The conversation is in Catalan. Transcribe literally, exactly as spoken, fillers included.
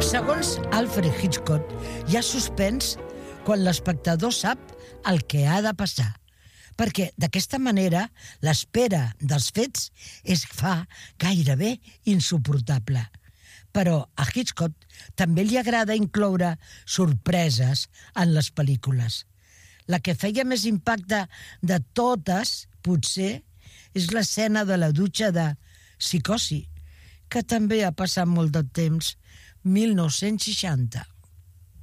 Segons Alfred Hitchcock, hi ha suspens quan l'espectador sap el que ha de passar, perquè d'aquesta manera l'espera dels fets es fa gairebé insuportable. Però a Hitchcock també li agrada incloure sorpreses en les pel·lícules. La que feia més impacte de totes, potser, és l'escena de la dutxa de Psicosi, que també ha passat molt de temps, mil nou-cents seixanta.